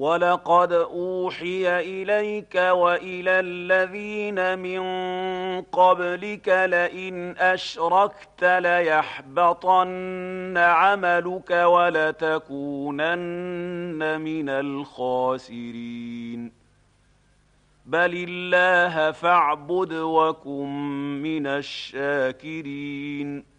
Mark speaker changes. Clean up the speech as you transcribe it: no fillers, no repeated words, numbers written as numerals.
Speaker 1: وَلَقَدْ أُوحِيَ إِلَيْكَ وَإِلَى الَّذِينَ مِن قَبْلِكَ لَئِنْ أَشْرَكْتَ لَيَحْبَطَنَّ عَمَلُكَ وَلَتَكُونَنَّ مِنَ الْخَاسِرِينَ بَلِ اللَّهَ فَاعْبُدْ وَكُن مِّنَ الشَّاكِرِينَ